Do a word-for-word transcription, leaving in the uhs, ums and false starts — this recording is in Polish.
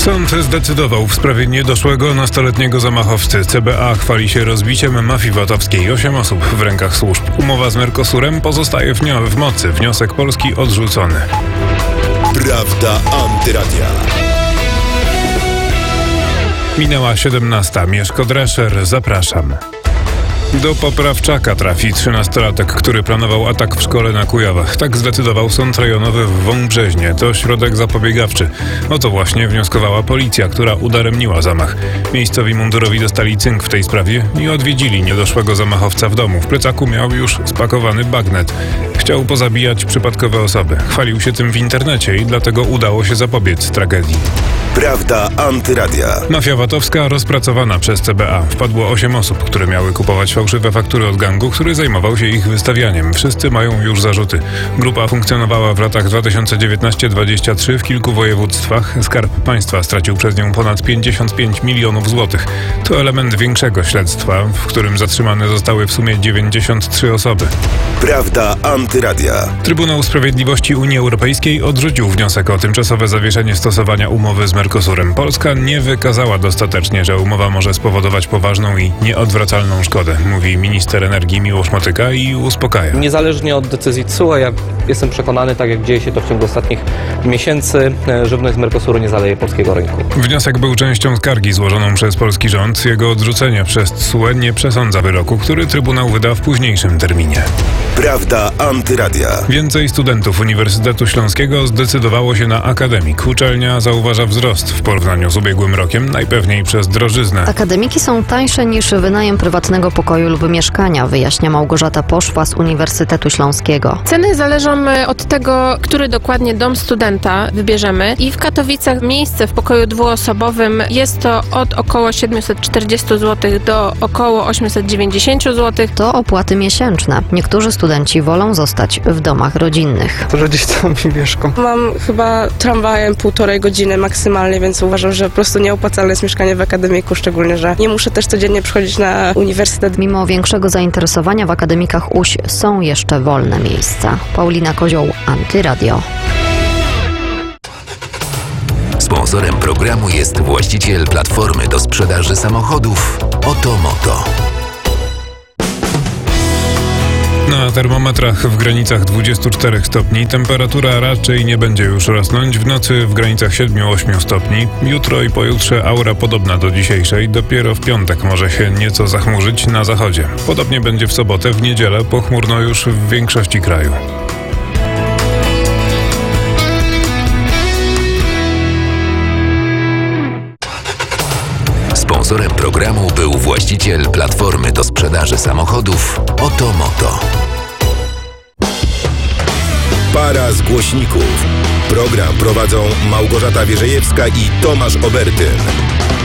Sąd zdecydował w sprawie niedoszłego nastoletniego zamachowcy. C B A chwali się rozbiciem mafii VAT-owskiej. Osiem osób w rękach służb. Umowa z Mercosurem pozostaje w, nio- w mocy. Wniosek Polski odrzucony. Prawda Antyradia. Minęła siedemnasta. Mieszko Drescher, zapraszam. Do poprawczaka trafi trzynastolatek, który planował atak w szkole na Kujawach. Tak zdecydował sąd rejonowy w Wąbrzeźnie. To środek zapobiegawczy. O to właśnie wnioskowała policja, która udaremniła zamach. Miejscowi mundurowi dostali cynk w tej sprawie i odwiedzili niedoszłego zamachowca w domu. W plecaku miał już spakowany bagnet. Chciał pozabijać przypadkowe osoby. Chwalił się tym w internecie i dlatego udało się zapobiec tragedii. Prawda Antyradia. Mafia VAT-owska rozpracowana przez C B A. Wpadło osiem osób, które miały kupować fałszywe faktury od gangu, który zajmował się ich wystawianiem. Wszyscy mają już zarzuty. Grupa funkcjonowała w latach dwa tysiące dziewiętnaście dwadzieścia trzy w kilku województwach. Skarb Państwa stracił przez nią ponad pięćdziesiąt pięć milionów złotych. To element większego śledztwa, w którym zatrzymane zostały w sumie dziewięćdziesiąt trzy osoby. Prawda Antyradia. Trybunał Sprawiedliwości Unii Europejskiej odrzucił wniosek o tymczasowe zawieszenie stosowania umowy z Mercosurem. Polska nie wykazała dostatecznie, że umowa może spowodować poważną i nieodwracalną szkodę, mówi minister energii Miłosz Motyka i uspokaja. Niezależnie od decyzji C U E, ja jestem przekonany, tak jak dzieje się to w ciągu ostatnich miesięcy, żywność z Mercosuru nie zaleje polskiego rynku. Wniosek był częścią skargi złożoną przez polski rząd. Jego odrzucenie przez C U E nie przesądza wyroku, który Trybunał wyda w późniejszym terminie. Prawda Antyradia. Więcej studentów Uniwersytetu Śląskiego zdecydowało się na akademik. Uczelnia zauważa wzrost w porównaniu z ubiegłym rokiem, najpewniej przez drożyznę. Akademiki są tańsze niż wynajem prywatnego pokoju lub mieszkania, wyjaśnia Małgorzata Poszła z Uniwersytetu Śląskiego. Ceny zależą od tego, który dokładnie dom studenta wybierzemy i w Katowicach miejsce w pokoju dwuosobowym jest to od około siedemset czterdzieści złotych do około osiemset dziewięćdziesiąt złotych. To opłaty miesięczne. Niektórzy studenci wolą zostać w domach rodzinnych. Rodzicami mieszkam. Mam chyba tramwajem półtorej godziny maksymalnie, więc uważam, że po prostu nieopłacalne jest mieszkanie w akademiku, szczególnie, że nie muszę też codziennie przychodzić na uniwersytet. Mimo większego zainteresowania w akademikach U Ś są jeszcze wolne miejsca. Paulina Kozioł, Antyradio. Sponsorem programu jest właściciel platformy do sprzedaży samochodów Otomoto. Na termometrach w granicach dwudziestu czterech stopni. Temperatura raczej nie będzie już rosnąć. W nocy w granicach siedem do ośmiu stopni. Jutro i pojutrze aura podobna do dzisiejszej. Dopiero w piątek może się nieco zachmurzyć na zachodzie. Podobnie będzie w sobotę, w niedzielę pochmurno już w większości kraju. Sponsorem programu był właściciel platformy do sprzedaży samochodów Otomoto. Para z głośników. Program prowadzą Małgorzata Wierzejewska i Tomasz Obertyn.